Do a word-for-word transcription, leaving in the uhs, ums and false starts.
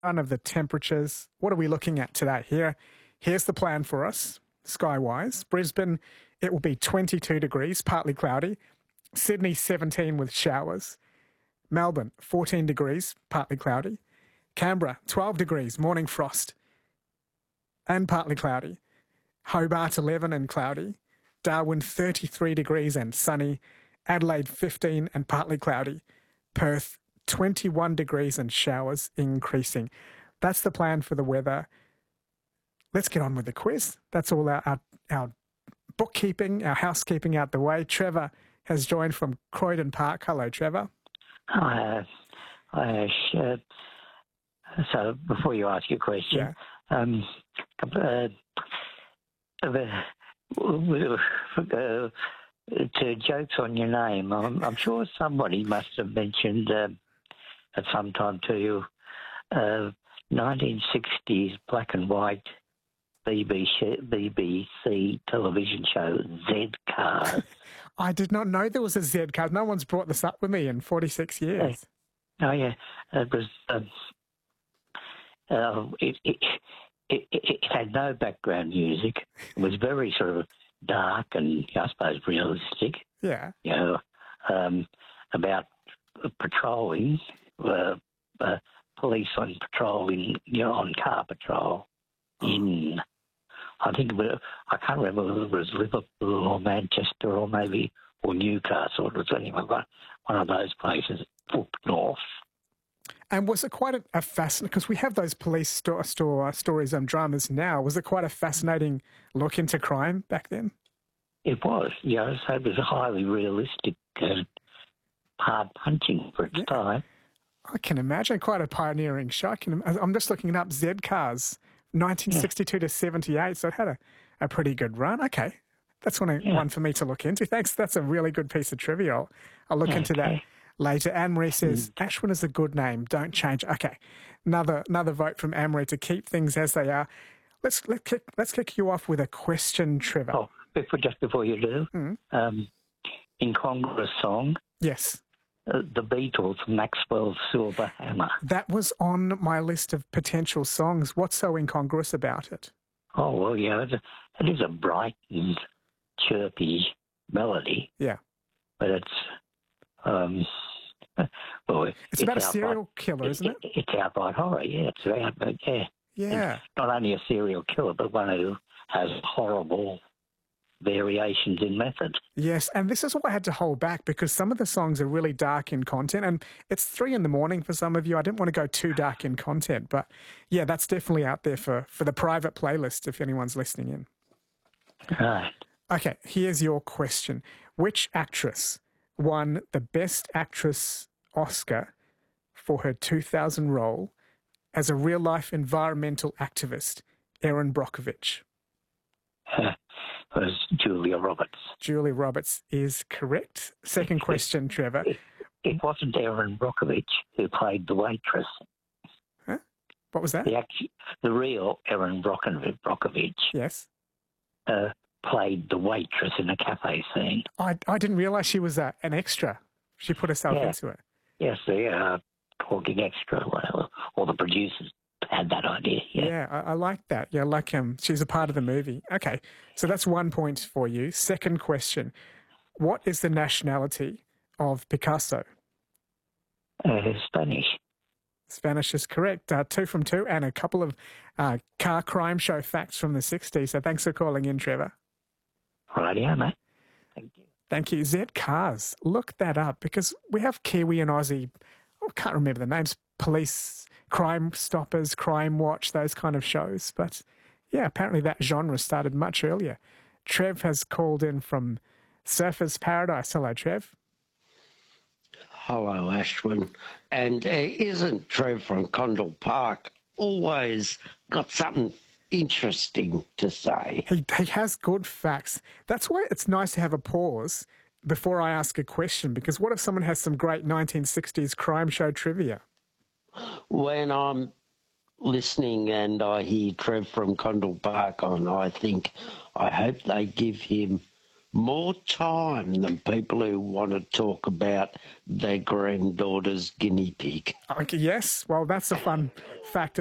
of the temperatures. What are we looking at today? Here, here's the plan for us, sky-wise. Brisbane, it will be twenty-two degrees, partly cloudy. Sydney, seventeen with showers. Melbourne, fourteen degrees, partly cloudy. Canberra, twelve degrees, morning frost and partly cloudy. Hobart, eleven and cloudy. Darwin, thirty-three degrees and sunny. Adelaide, fifteen and partly cloudy. Perth, twenty-one degrees and showers increasing. That's the plan for the weather. Let's get on with the quiz. That's all our, our, our bookkeeping, our housekeeping out the way. Trevor has joined from Croydon Park. Hello, Trevor. Hi, hi, Ash. Uh, so before you ask your question, Yeah. um, uh, uh, uh, to jokes on your name, I'm, I'm sure somebody must have mentioned uh, at some time to you uh, nineteen sixties black and white B B C, B B C television show Z Cars. I did not know there was a Z card. No one's brought this up with me in forty-six years. Oh yeah, it was. Um, uh, it, it, it, it had no background music. It was very sort of dark and I suppose realistic. Yeah. You know, um, about patrolling, uh, uh, police on patrol in, you know, on car patrol in. I think it was, I can't remember whether it was Liverpool or Manchester or maybe or Newcastle. It was anyway one, one of those places up north. And was it quite a, a fascinating, because we have those police sto- store stories and dramas now, was it quite a fascinating look into crime back then? It was, you know, so it was a highly realistic, uh, hard punching for its Yeah. time. I can imagine, quite a pioneering show. I can, I'm just looking it up, Z Cars, nineteen sixty-two to seventy-eight, so it had a, a pretty good run. Okay, that's one, Yeah. one for me to look into. Thanks, that's a really good piece of trivia. I'll, I'll look into that Okay. later. Anne-Marie says, Ashwin is a good name, don't change. Okay, another another vote from Anne-Marie to keep things as they are. Let's, let's, kick, let's kick you off with a question, Trevor. Oh, before, just before you do, Mm. um, incongruous song, Yes. uh, the Beatles, Maxwell's Silver Hammer. That was on my list of potential songs. What's so incongruous about it? Oh, well, yeah, it, it is a bright and chirpy melody, Yeah. but it's, um, well, It's about a outright- serial killer, isn't it? It's outright horror, yeah. It's outright, yeah. Yeah. Not only a serial killer, but one who has horrible variations in method. Yes, and this is what I had to hold back because some of the songs are really dark in content, and it's three in the morning for some of you. I didn't want to go too dark in content, but yeah, that's definitely out there for, for the private playlist if anyone's listening in. Right. Okay, here's your question. Which actress won the Best Actress Oscar for her two thousand role as a real-life environmental activist, Erin Brockovich? Uh, it was Julia Roberts. Julia Roberts is correct. Second question, Trevor. It, it wasn't Erin Brockovich who played the waitress. Huh? What was that? The, act- the real Erin Brockovich, Brockovich Yes. uh, played the waitress in a cafe scene. I, I didn't realise she was a, an extra. She put herself Yeah. into it. Yes, the uh, talking extra, whatever, or the producers had that idea. Yeah. Yeah, I, I like that. Yeah, like um, she's a part of the movie. Okay, so that's one point for you. Second question. What is the nationality of Picasso? Uh, Spanish. Spanish is correct. Uh, two from two and a couple of uh, car crime show facts from the sixties. So thanks for calling in, Trevor. Rightio, mate. Thank you. Thank you. Z Cars. Look that up because we have Kiwi and Aussie, I can't remember the names, police, Crime Stoppers, Crime Watch, those kind of shows. But yeah, apparently that genre started much earlier. Trev has called in from Surfers Paradise. Hello, Trev. Hello, Ashwin. And uh, isn't Trev from Condell Park always got something interesting to say? He, he has good facts. That's why it's nice to have a pause before I ask a question, because what if someone has some great nineteen sixties crime show trivia? When I'm listening and I hear Trev from Condell Park on, I think, I hope they give him more time than people who want to talk about their granddaughter's guinea pig. Okay, yes, well, that's a fun fact